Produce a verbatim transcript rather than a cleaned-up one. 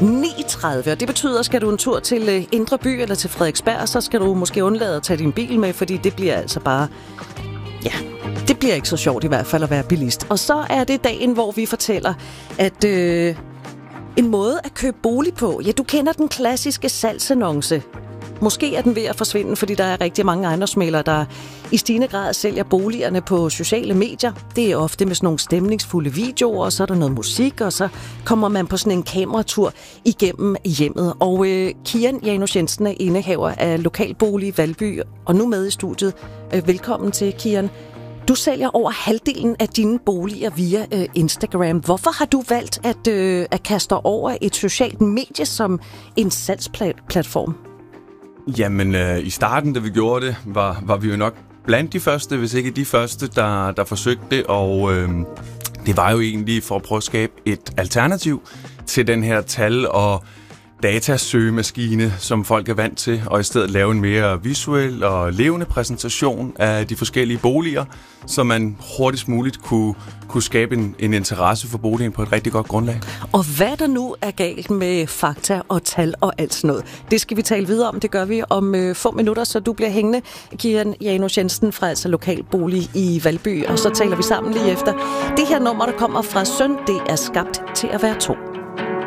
ni tredive, og det betyder, at skal du en tur til øh, Indre By eller til Frederiksberg, så skal du måske undlade at tage din bil med, fordi det bliver altså bare... Ja, det bliver ikke så sjovt i hvert fald at være bilist. Og så er det dagen, hvor vi fortæller, at øh, en måde at købe bolig på, ja, du kender den klassiske salgsannonce. Måske er den ved at forsvinde, fordi der er rigtig mange ejendomsmæglere, der i stigende grad sælger boligerne på sociale medier. Det er ofte med sådan nogle stemningsfulde videoer, og så er der noget musik, og så kommer man på sådan en kameratur igennem hjemmet. Og øh, Kian Janus Jensen er indehaver af lokalbolig i Valby, og nu med i studiet. Øh, velkommen til, Kian. Du sælger over halvdelen af dine boliger via øh, Instagram. Hvorfor har du valgt at, øh, at kaste over et socialt medie som en salgsplatform? Jamen, øh, i starten, da vi gjorde det, var, var vi jo nok blandt de første, hvis ikke de første, der, der forsøgte det. Og øh, det var jo egentlig for at prøve at skabe et alternativ til den her tal- og datasøgemaskine, som folk er vant til, og i stedet lave en mere visuel og levende præsentation af de forskellige boliger, så man hurtigst muligt kunne, kunne skabe en, en interesse for boligen på et rigtig godt grundlag. Og hvad der nu er galt med fakta og tal og alt sådan noget, det skal vi tale videre om. Det gør vi om øh, få minutter, så du bliver hængende, Kian Janus Jensen fra altså lokalbolig i Valby, og så taler vi sammen lige efter. Det her nummer, der kommer fra Søn, det er skabt til at være to.